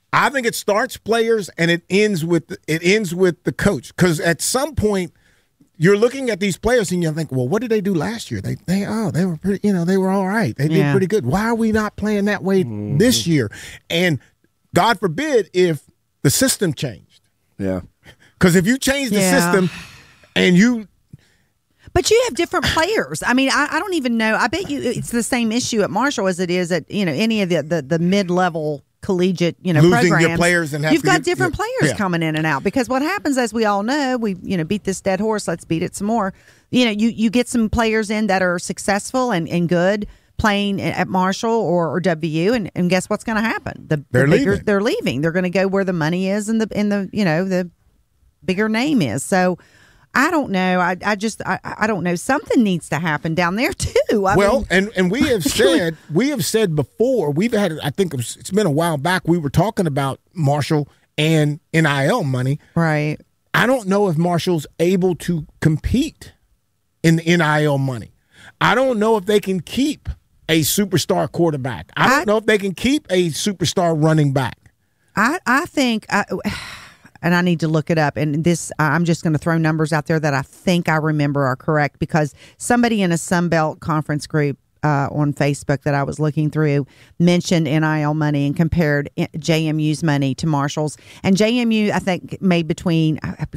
I think it starts players and it ends with the coach. Because at some point, you're looking at these players and you think, well, what did they do last year? They were pretty, they were all right. They did pretty good. Why are we not playing that way this year? And God forbid if the system changed. Yeah. Because if you change the system and you. But you have different players. I mean, I don't even know. I bet you it's the same issue at Marshall as it is at, any of the mid-level collegiate, losing programs. your players and you've got different players coming in and out, because what happens, as we all know, we beat this dead horse. Let's beat it some more. You get some players in that are successul and good playing at Marshall or WU, and guess what's going to happen? They're leaving. They're going to go where the money is and the bigger name is. So I don't know. I don't know. Something needs to happen down there too. I mean, and we have said before, we've had, I think it's been a while back, we were talking about Marshall and NIL money. Right. I don't know if Marshall's able to compete in the NIL money. I don't know if they can keep a superstar quarterback. I don't know if they can keep a superstar running back. I think and I need to look it up. And this, I'm just going to throw numbers out there that I think I remember are correct, because somebody in a Sunbelt conference group on Facebook that I was looking through mentioned NIL money and compared JMU's money to Marshall's. And JMU, I think, made between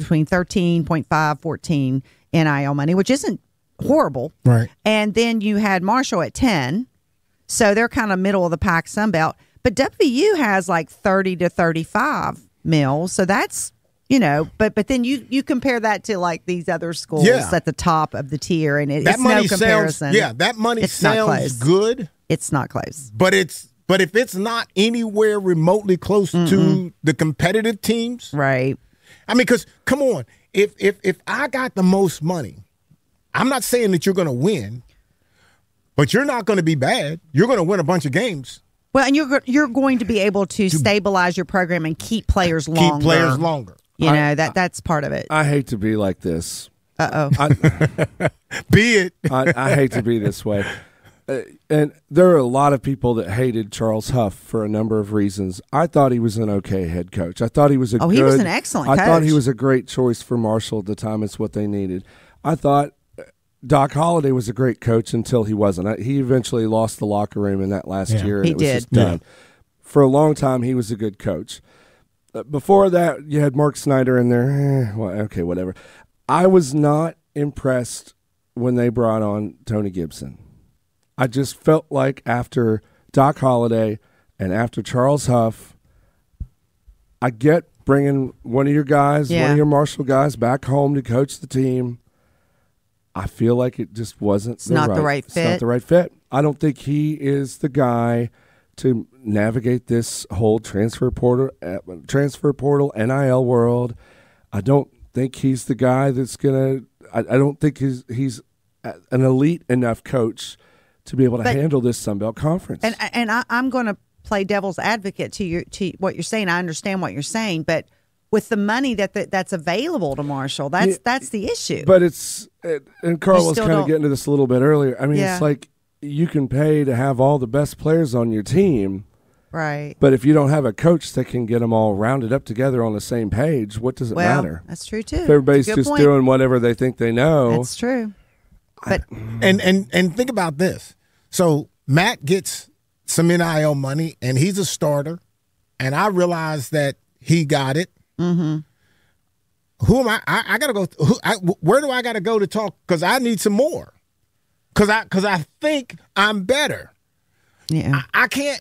13.5, 14 NIL money, which isn't horrible. Right. And then you had Marshall at 10. So they're kind of middle of the pack Sunbelt. But WU has like 30 to 35 mil. So that's, but then you compare that to like these other schools at the top of the tier, and it's no comparison. That money sounds good. It's not close. But if it's not anywhere remotely close to the competitive teams. Right. I mean, because come on, if I got the most money, I'm not saying that you're going to win, but you're not going to be bad. You're going to win a bunch of games. Well, and you're going to be able to stabilize your program and keep players longer. That's part of it. I hate to be like this. Be it. I hate to be this way. And there are a lot of people that hated Charles Huff for a number of reasons. I thought he was an okay head coach. I thought he was he was an excellent coach. I thought he was a great choice for Marshall at the time. It's what they needed. I thought Doc Holliday was a great coach until he wasn't. He eventually lost the locker room in that last year, and it was just done. For a long time, he was a good coach. Before that, you had Mark Snyder in there. Okay, whatever. I was not impressed when they brought on Tony Gibson. I just felt like after Doc Holliday and after Charles Huff, I get bringing one of your guys, one of your Marshall guys back home to coach the team. I feel like it just wasn't the right fit. It's not the right fit. I don't think he is the guy to navigate this whole transfer portal NIL world. I don't think he's the guy that's gonna. I don't think he's an elite enough coach to be able to handle this Sunbelt Conference. And I'm going to play devil's advocate to what you're saying. I understand what you're saying, but with the money that's available to Marshall, that's the issue. But and Carl was kind of getting to this a little bit earlier. I mean, it's like you can pay to have all the best players on your team. Right. But if you don't have a coach that can get them all rounded up together on the same page, what does it matter? That's true too. If everybody's just doing whatever they think they know. That's true. But and think about this. So Matt gets some NIL money, and he's a starter, and I realize that he got it. Mm-hmm. Who am I? I gotta go. Where do I gotta go to talk? Because I need some more. Because I think I'm better. Yeah. I can't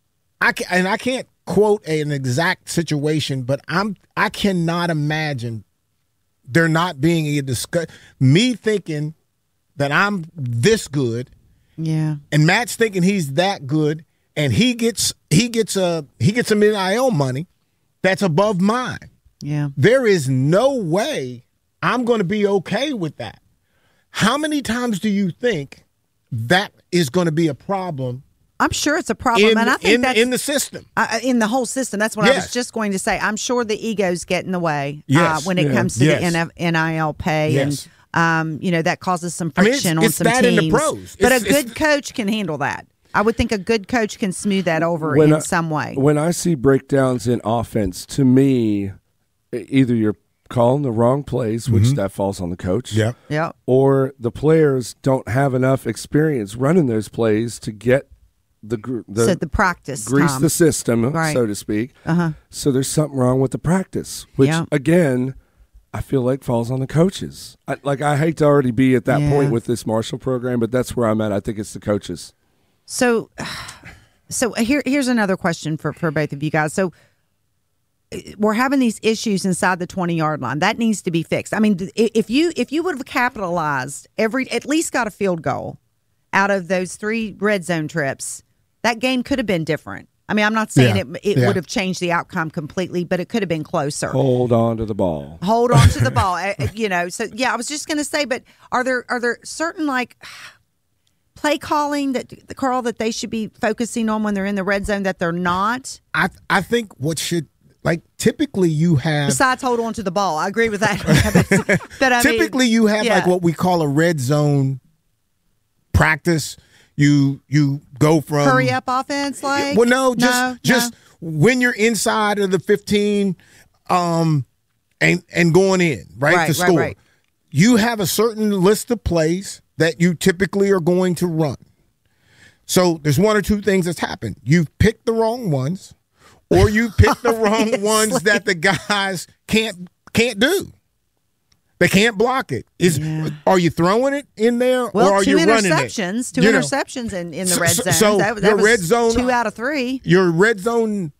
quote an exact situation, but I cannot imagine there not being a discussion. Me thinking that I'm this good. Yeah. And Matt's thinking he's that good, and he gets some NIL money that's above mine. Yeah. There is no way I'm going to be okay with that. How many times do you think that is going to be a problem? I'm sure it's a problem, and I think that's in the system, in the whole system. That's what I was just going to say. I'm sure the egos get in the way when it comes to the NIL pay, and that causes some friction on some teams. In the pros. But a good coach can handle that. I would think a good coach can smooth that over in some way. When I see breakdowns in offense, to me, either you're calling the wrong plays, which that falls on the coach, or the players don't have enough experience running those plays to get the practice, grease the system, so to speak. So there's something wrong with the practice, which again, I feel like falls on the coaches. I hate to already be at that point with this Marshall program, but that's where I'm at. I think it's the coaches. So here's another question for both of you guys. So we're having these issues inside the 20-yard line. That needs to be fixed. I mean, if you would have capitalized at least got a field goal out of those 3 red zone trips, that game could have been different. I mean, I'm not saying it would have changed the outcome completely, but it could have been closer. Hold on to the ball. Hold on to the ball. So I was just going to say, but are there certain play calling that they should be focusing on when they're in the red zone that they're not? I think typically you have, besides hold on to the ball. I agree with that. But typically you have what we call a red zone practice. You go from hurry up offense, just when you're inside of the 15, and going in to score. Right. You have a certain list of plays that you typically are going to run. So there's one or two things that's happened. You've picked the wrong ones, or you picked the wrong ones that the guys can't do. They can't block it. Are you throwing it in there, or are you running it? Two interceptions in the red zone. So that your was red zone, 2 out of 3. Your red zone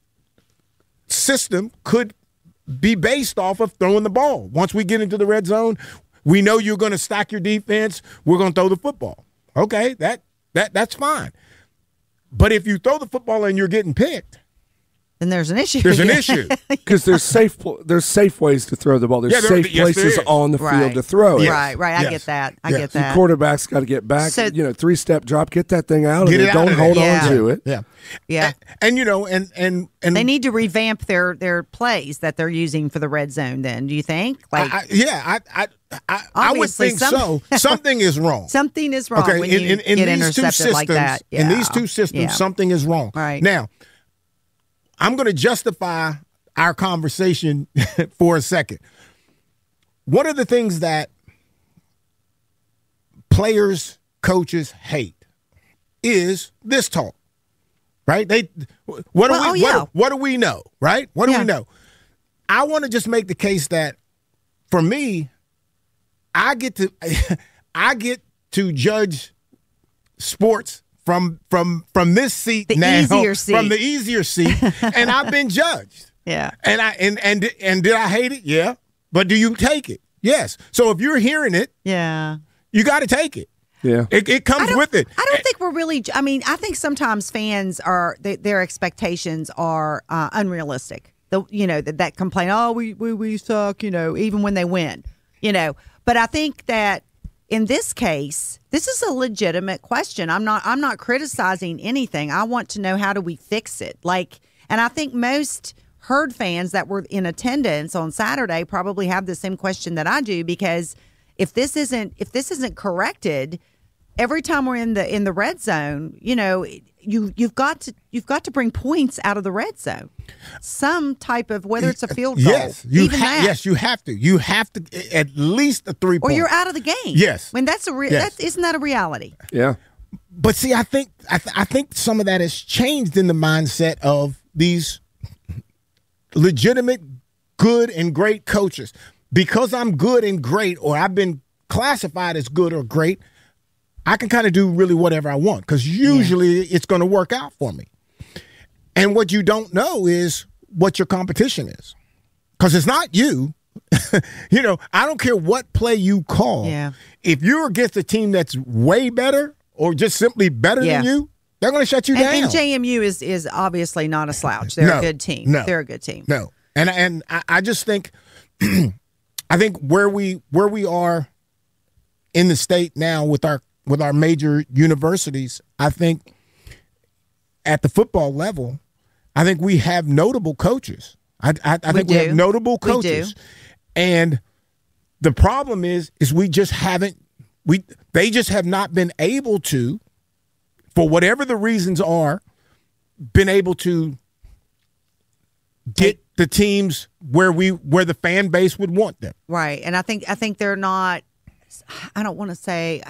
system could be based off of throwing the ball. Once we get into the red zone, we know you're going to stack your defense. We're going to throw the football. Okay, that's fine. But if you throw the football and you're getting picked, then there's an issue. There's an issue because there's safe ways to throw the ball. There's safe places on the field to throw it. Right. I get that. I get that. The quarterback's got to get back. So, 3-step drop. Get that thing out of there. Don't hold on to it. Yeah. And they need to revamp their plays that they're using for the red zone. Then do you think? I would think so. Something is wrong. Something is wrong. Okay. When you get intercepted like that. In these two systems, something is wrong. Right now. I'm going to justify our conversation for a second. One of the things that players, coaches hate is this talk, right? What do we know, right? What do we know? I want to just make the case that for me, I get to judge sports from this seat from the easier seat, and I've been judged. Yeah. And did I hate it? Yeah. But do you take it? Yes. So if you're hearing it, you got to take it. Yeah. It comes with it. I don't think we're really. I mean, I think sometimes fans their expectations are unrealistic. That complain, oh, we suck. Even when they win. But I think that. In this case, this is a legitimate question. I'm not criticizing anything. I want to know, how do we fix it? And I think most Herd fans that were in attendance on Saturday probably have the same question that I do, because if this isn't corrected, every time we're in the red zone, you've got to bring points out of the red zone. Some type of, whether it's a field goal. Yes, you have to. You have to at least a 3 point. Or you're out of the game. Yes. I mean, isn't that a reality? Yeah. But see, I think some of that has changed in the mindset of these legitimate, good and great coaches. Because I'm good and great, or I've been classified as good or great, I can kind of do really whatever I want, because usually it's going to work out for me. And what you don't know is what your competition is, because it's not you. I don't care what play you call. Yeah. If you're against a team that's way better or just simply better than you, they're going to shut you down. And JMU is obviously not a slouch. They're a good team. No, they're a good team. No. And I just think I think where we are in the state now with our major universities, I think at the football level, I think we have notable coaches. I think we have notable coaches. And the problem is we just haven't they just have not been able to for whatever the reasons are, been able to get the teams where the fan base would want them. Right. And I think they're not, I don't want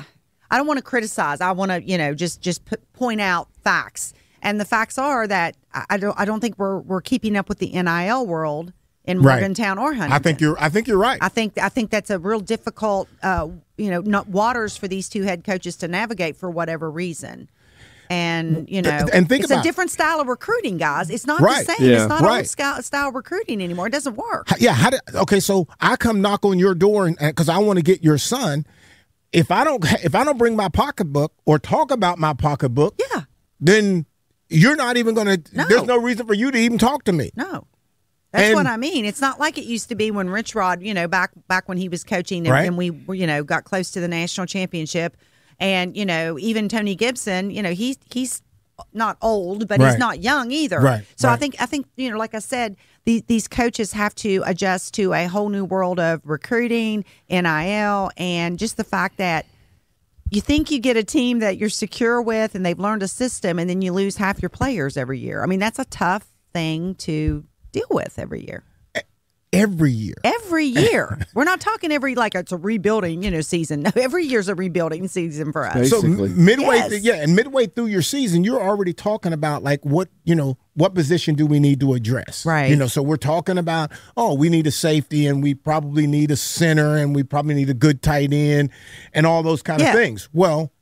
to criticize. I want to, just point out facts. And the facts are that I don't think we're keeping up with the NIL world in Morgantown or Huntington. I think you're right. I think that's a real difficult not waters for these two head coaches to navigate for whatever reason. And it's a different style of recruiting, guys. It's not the same. Yeah. It's not old style recruiting anymore. It doesn't work. Yeah. So I come knock on your door because I want to get your son. If I don't bring my pocketbook or talk about my pocketbook, then you're not even going to. No. There's no reason for you to even talk to me. No. That's what I mean. It's not like it used to be when Rich Rod, back when he was coaching and we got close to the national championship. And, even Tony Gibson, he's not old, but he's not young either. Right. So I think, like I said, these coaches have to adjust to a whole new world of recruiting, NIL, and just the fact that you think you get a team that you're secure with and they've learned a system, and then you lose half your players every year. I mean, that's a tough thing to deal with every year. Every year. We're not talking it's a rebuilding, season. No, every year's a rebuilding season for us. Basically. So midway through your season, you're already talking about what position do we need to address? Right. So we're talking about, we need a safety and we probably need a center and we probably need a good tight end and all those kind of things. Well,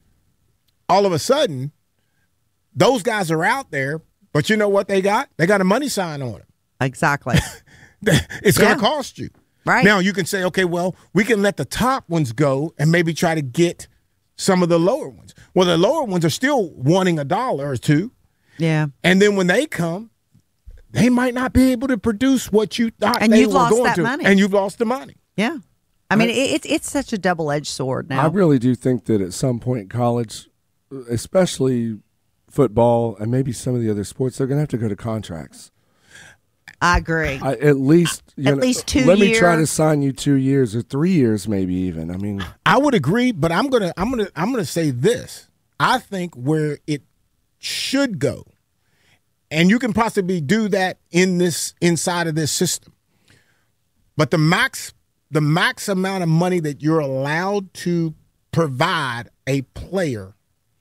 all of a sudden, those guys are out there, but you know what they got? They got a money sign on them. Exactly. It's going to cost you. Right. Now, you can say, okay, well, we can let the top ones go and maybe try to get some of the lower ones. Well, the lower ones are still wanting $1 or $2. Yeah. And then when they come, they might not be able to produce what you thought and they were going to. Money. And you've lost the money. Yeah. I mean, it's such a double-edged sword now. I really do think that at some point in college, especially football and maybe some of the other sports, they're going to have to go to contracts. I agree. At least 2 years. Let me try to sign you 2 years or 3 years, maybe even. I mean, I would agree, but I'm gonna say this. I think where it should go, and you can possibly do that inside of this system, but the max amount of money that you're allowed to provide a player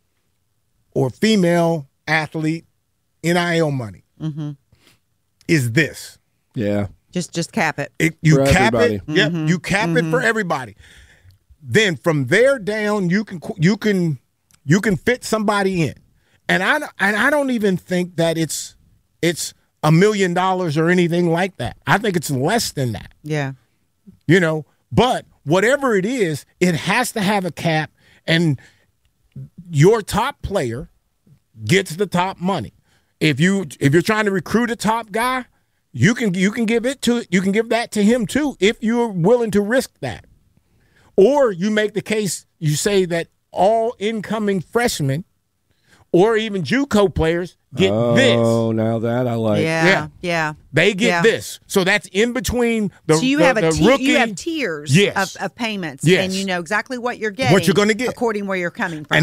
or female athlete NIL money. Mm-hmm. Is this? Yeah. Just cap it. You cap it. Yep. You cap it for everybody. Then from there down, you can fit somebody in, and I don't even think that it's $1 million or anything like that. I think it's less than that. Yeah. But whatever it is, it has to have a cap, and your top player gets the top money. If you're trying to recruit a top guy, you can give that to him too if you're willing to risk that. Or you make the case, you say that all incoming freshmen or even JUCO players get this. Oh, now that I like. Yeah. They get this. So that's in between the So you the, have the rookie. You have tiers of payments, and you know exactly what you're getting. What you're going to get according where you're coming from. And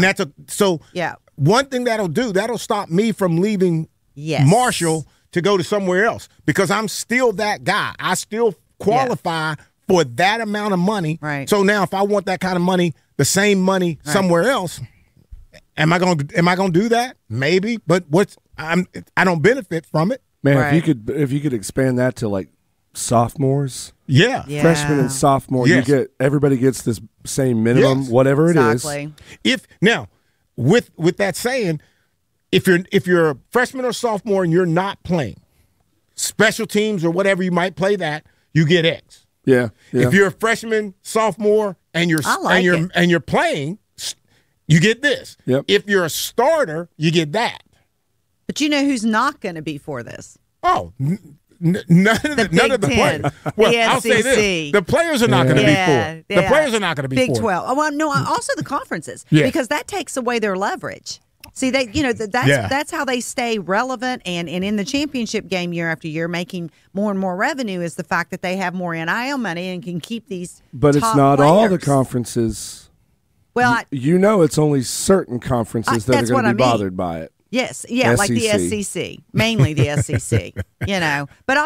one thing that'll stop me from leaving Marshall to go to somewhere else, because I'm still that guy. I still qualify for that amount of money. Right. So now if I want that kind of money, the same money somewhere else, am I going to do that? Maybe, but I don't benefit from it. Man, if you could expand that to like sophomores. Yeah. Freshman and sophomore, everybody gets this same minimum, whatever it is. If now with that saying, if you're a freshman or sophomore and you're not playing special teams or whatever, you might play that, you get X. Yeah. If you're a freshman, sophomore, and you're playing, you get this. Yep. If you're a starter, you get that. But you know who's not going to be for this? Oh, none of the players. Well, I'll say this: the players are not going to be for. The players are not going to be Big for. Big 12. Oh, well, no, also the conferences, because that takes away their leverage. See, that's how they stay relevant and in the championship game year after year, making more and more revenue, is the fact that they have more NIL money and can keep these. But it's not players. all the conferences. Well, you know, it's only certain conferences that are going to be bothered by it. Yes, yeah, SEC. Like the SEC, mainly the SEC. You know, but